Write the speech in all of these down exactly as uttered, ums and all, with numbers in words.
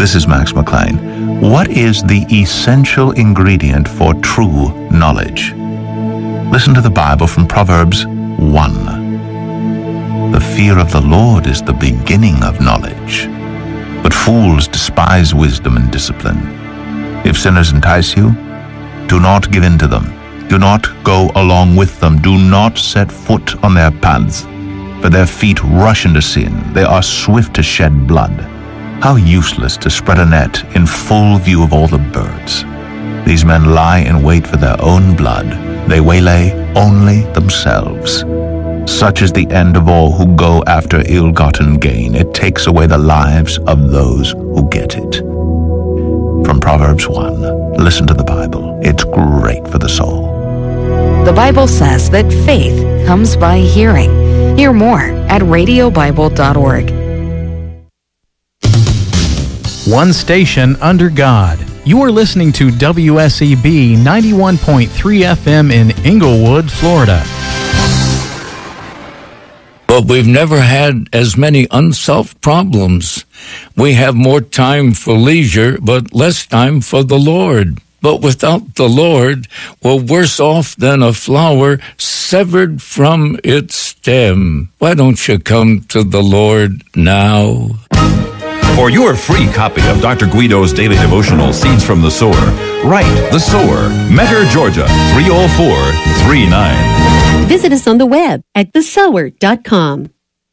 This is Max McLean. What is the essential ingredient for true knowledge? Listen to the Bible from Proverbs one. The fear of the Lord is the beginning of knowledge, but fools despise wisdom and discipline. If sinners entice you, do not give in to them. Do not go along with them. Do not set foot on their paths, for their feet rush into sin. They are swift to shed blood. How useless to spread a net in full view of all the birds. These men lie in wait for their own blood. They waylay only themselves. Such is the end of all who go after ill-gotten gain. It takes away the lives of those who get it. From Proverbs one, listen to the Bible. It's great for the soul. The Bible says that faith comes by hearing. Hear more at radio bible dot org. One station under God. You are listening to W S E B ninety-one point three F M in Inglewood, Florida. But we've never had as many unsolved problems. We have more time for leisure, but less time for the Lord. But without the Lord, we're worse off than a flower severed from its stem. Why don't you come to the Lord now? For your free copy of Doctor Guido's daily devotional, Seeds from the Sower, write The Sower, Metter, Georgia, three oh four three nine. Visit us on the web at the sower dot com.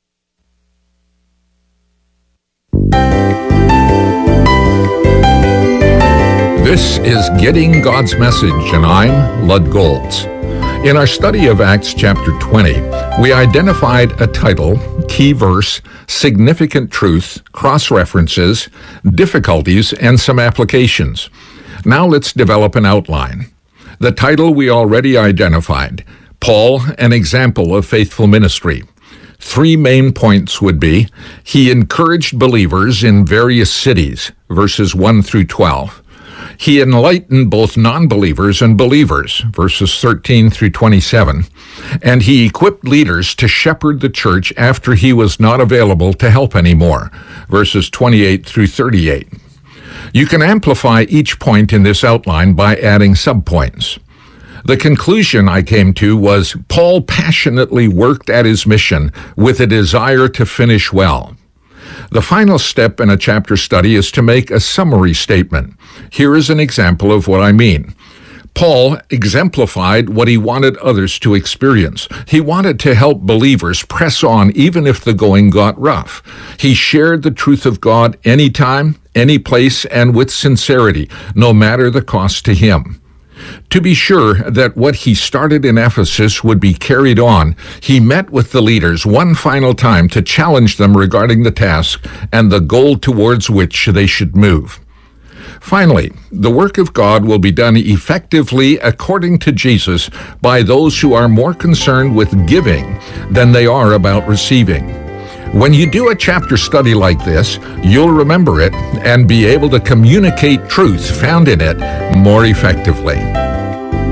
This is Getting God's Message, and I'm Lud Goltz. In our study of Acts chapter twenty, we identified a title, key verse, significant truth, cross-references, difficulties, and some applications. Now let's develop an outline. The title we already identified, Paul, an example of faithful ministry. Three main points would be, he encouraged believers in various cities, verses one through twelve. He enlightened both non-believers and believers, verses thirteen through twenty-seven, and he equipped leaders to shepherd the church after he was not available to help anymore, verses twenty-eight through thirty-eight. You can amplify each point in this outline by adding subpoints. The conclusion I came to was Paul passionately worked at his mission with a desire to finish well. The final step in a chapter study is to make a summary statement. Here is an example of what I mean. Paul exemplified what he wanted others to experience. He wanted to help believers press on even if the going got rough. He shared the truth of God anytime, any place, and with sincerity, no matter the cost to him. To be sure that what he started in Ephesus would be carried on, he met with the leaders one final time to challenge them regarding the task and the goal towards which they should move. Finally, the work of God will be done effectively according to Jesus by those who are more concerned with giving than they are about receiving. When you do a chapter study like this, you'll remember it and be able to communicate truth found in it more effectively.